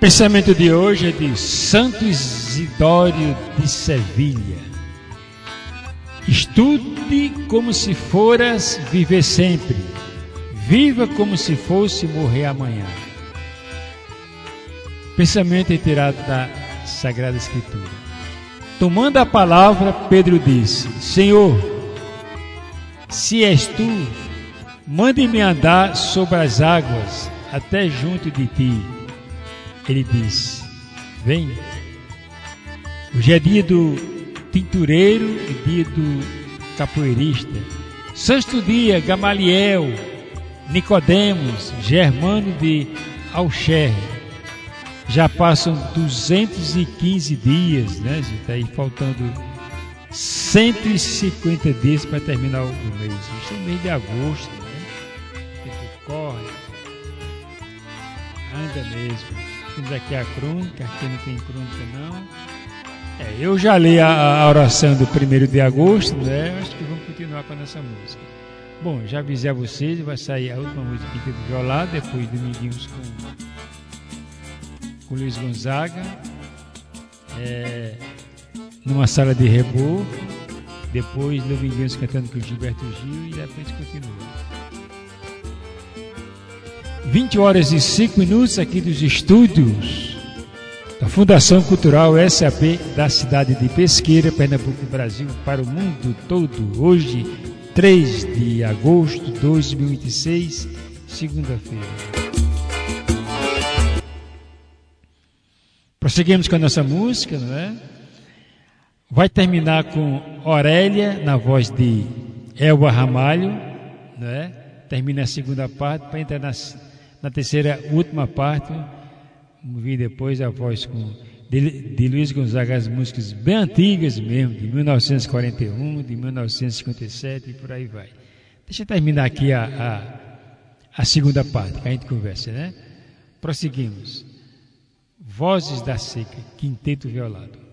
Pensamento de hoje é de Santo Isidório de Sevilha. Estude como se foras viver sempre. Viva como se fosse morrer amanhã. Pensamento é tirado da Sagrada Escritura. Tomando a palavra, Pedro disse: Senhor, se és tu, mande-me andar sobre as águas até junto de ti. Ele disse: vem. Hoje é dia do tintureiro e dia do capoeirista. Sexto dia, Gamaliel, Nicodemos, Germano de Alcher. Já passam 215 dias, né? Está aí faltando 150 dias para terminar o mês. Isso é o mês de agosto, né? O tempo corre, anda mesmo. Temos aqui a crônica, aqui não tem crônica não. Eu já li a oração do 1º de agosto, né? Acho que vamos continuar com a nossa música. Bom, já avisei a vocês, vai sair a última música Quinteto Violado, depois Dominguinhos com Luiz Gonzaga, numa sala de rebô, depois Dominguinhos cantando com Gilberto Gil e depois continua. 20 horas e 5 minutos aqui dos estúdios da Fundação Cultural SAP da cidade de Pesqueira, Pernambuco, Brasil, para o mundo todo. Hoje, 3 de agosto de 2026, segunda-feira. Prosseguimos com a nossa música, não é? Vai terminar com Aurélia, na voz de Elba Ramalho, não é? Termina a segunda parte para entrar na terceira, última parte. Vamos ver depois a voz de Luiz Gonzaga, as músicas bem antigas mesmo, de 1941, de 1957 e por aí vai. Deixa eu terminar aqui a segunda parte, que a gente conversa, né? Prosseguimos. Vozes da Seca, Quinteto Violado.